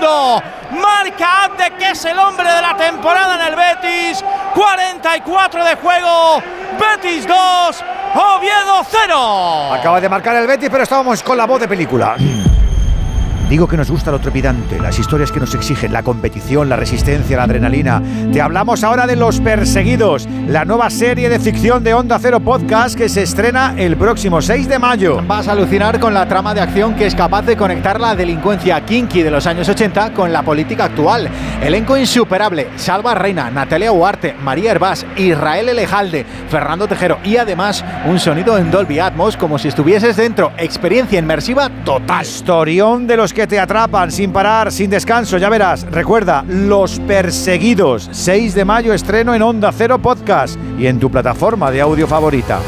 segundo. Marca Abde, que es el hombre de la temporada en el Betis. 44 de juego. Betis 2, Oviedo 0. Acaba de marcar el Betis, pero estábamos con la voz de película. Digo que nos gusta lo trepidante, las historias que nos exigen, la competición, la resistencia, la adrenalina. Te hablamos ahora de Los Perseguidos, la nueva serie de ficción de Onda Cero Podcast que se estrena el próximo 6 de mayo. Vas a alucinar con la trama de acción que es capaz de conectar la delincuencia kinky de los años 80 con la política actual. Elenco insuperable: Salva Reina, Natalia Huarte, María Hervás, Israel Elejalde, Fernando Tejero y además un sonido en Dolby Atmos como si estuvieses dentro. Experiencia inmersiva total. Historión de los que te atrapan sin parar, sin descanso, ya verás. Recuerda, Los Perseguidos, 6 de mayo estreno en Onda Cero Podcast y en tu plataforma de audio favorita.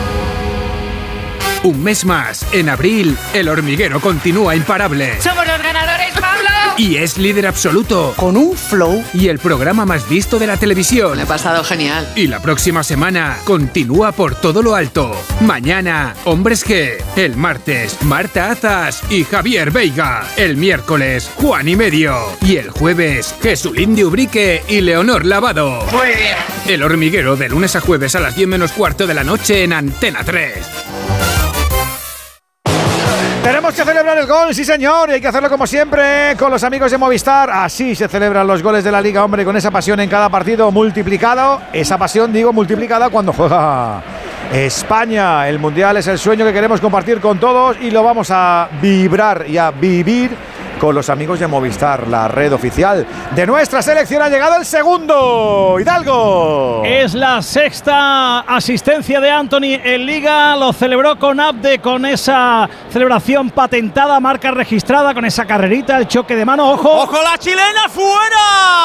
Un mes más, en abril, El Hormiguero continúa imparable. ¡Somos los ganadores, Pablo! Y es líder absoluto. Con un flow. Y el programa más visto de la televisión. Me he pasado genial. Y la próxima semana continúa por todo lo alto. Mañana, Hombres G. El martes, Marta Azas y Javier Veiga. El miércoles, Juan y Medio. Y el jueves, Jesulín de Ubrique y Leonor Lavado. Muy bien. El Hormiguero, de lunes a jueves a las 10 menos cuarto de la noche en Antena 3. Tenemos que celebrar el gol, sí señor, y hay que hacerlo como siempre con los amigos de Movistar. Así se celebran los goles de la Liga, hombre, con esa pasión en cada partido multiplicado. Esa pasión, digo, multiplicada cuando juega España. El Mundial es el sueño que queremos compartir con todos y lo vamos a vibrar y a vivir con los amigos de Movistar, la red oficial de nuestra selección. Ha llegado el segundo, Hidalgo. Es la sexta asistencia de Anthony en Liga, lo celebró con Abde, con esa celebración patentada, marca registrada, con esa carrerita, el choque de mano, ojo. ¡Ojo, la chilena fuera!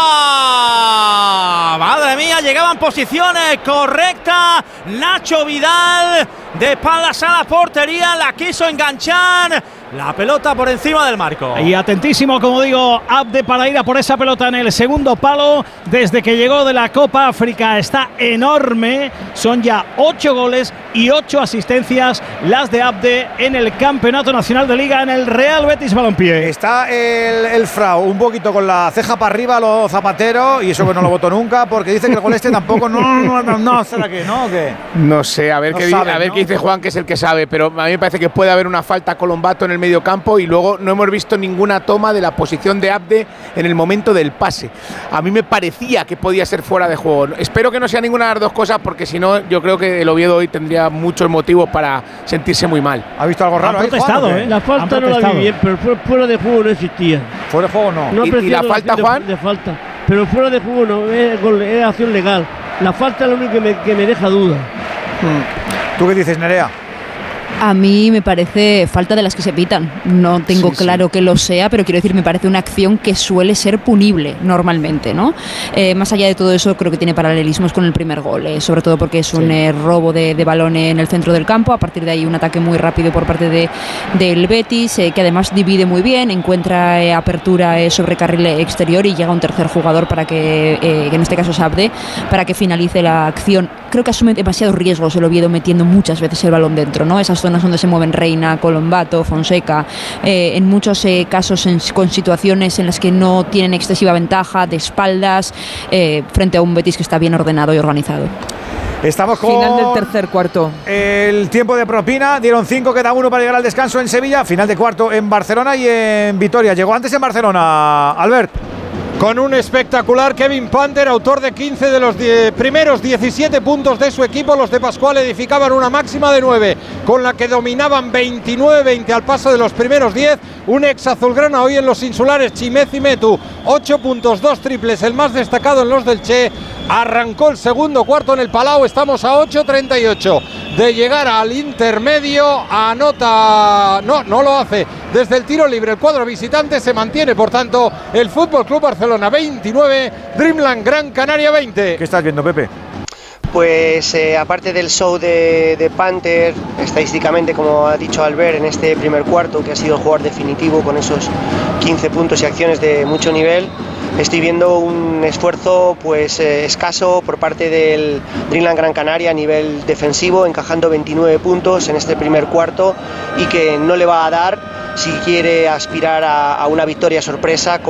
Madre mía, llegaban posiciones correctas. Nacho Vidal, de espaldas a la portería, la quiso enganchar. La pelota por encima del marco. Y atentísimo, como digo, Abde para ir a por esa pelota en el segundo palo. Desde que llegó de la Copa África está enorme. Son ya 8 goles y 8 asistencias las de Abde en el Campeonato Nacional de Liga en el Real Betis Balompié. Está el Frau un poquito con la ceja para arriba, lo Zapatero, y eso que no lo votó nunca, porque dice que el gol este tampoco no, ¿será que no? ¿Qué? No sé, a ver, qué dice Juan, que es el que sabe, pero a mí me parece que puede haber una falta a Colombato en el medio campo y luego no hemos visto ninguna toma de la posición de Abde en el momento del pase. A mí me parecía que podía ser fuera de juego. Espero que no sea ninguna de las dos cosas, porque si no, yo creo que el Oviedo hoy tendría muchos motivos para sentirse muy mal. ¿Ha visto algo raro? Han protestado, Juan, La falta no la vi bien, pero fuera de juego no existía. ¿Fuera de juego no? ¿Y la falta, Juan? De falta. Pero fuera de juego no, es acción legal. La falta es lo único que me deja duda. ¿Tú qué dices, Nerea? A mí me parece falta de las que se pitan. No tengo claro que lo sea, pero quiero decir, me parece una acción que suele ser punible normalmente, ¿no? Más allá de todo eso, creo que tiene paralelismos con el primer gol, sobre todo porque es un robo de balón en el centro del campo. A partir de ahí un ataque muy rápido por parte del Betis, que además divide muy bien, encuentra apertura sobre carril exterior y llega un tercer jugador para que en este caso es Abde, para que finalice la acción. Creo que asume demasiados riesgos el Oviedo metiendo muchas veces el balón dentro, ¿no? Esas zonas donde se mueven Reina, Colombato, Fonseca, en muchos casos con situaciones en las que no tienen excesiva ventaja, de espaldas, frente a un Betis que está bien ordenado y organizado. Estamos con final del tercer cuarto. El tiempo de propina, dieron 5, queda 1 para llegar al descanso en Sevilla, final de cuarto en Barcelona y en Vitoria. Llegó antes en Barcelona, Albert. Con un espectacular Kevin Panther, autor de 15 de los primeros 17 puntos de su equipo. Los de Pascual edificaban una máxima de 9, con la que dominaban 29-20 al paso de los primeros 10. Un ex azulgrana hoy en los insulares, Chimezi Metu, 8 puntos, 2 triples, el más destacado en los del Che. Arrancó el segundo cuarto en el Palau, estamos a 8:38 de llegar al intermedio. Anota, no lo hace desde el tiro libre el cuadro visitante. Se mantiene, por tanto, el Fútbol Club Barcelona 29, Dreamland Gran Canaria 20. ¿Qué estás viendo, Pepe? Pues aparte del show de Panther, estadísticamente, como ha dicho Albert, en este primer cuarto, que ha sido el jugador definitivo con esos 15 puntos y acciones de mucho nivel, estoy viendo un esfuerzo pues escaso por parte del Dreamland Gran Canaria a nivel defensivo, encajando 29 puntos en este primer cuarto, y que no le va a dar si quiere aspirar a una victoria sorpresa.